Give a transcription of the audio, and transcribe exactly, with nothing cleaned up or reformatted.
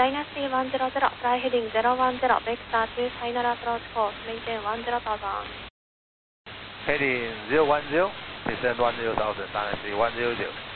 Dynasty one zero zero, fly heading zero one zero, vector to final approach course, maintain one zero thousand. Heading zero one zero, descend one zero thousand, Dynasty one zero zero.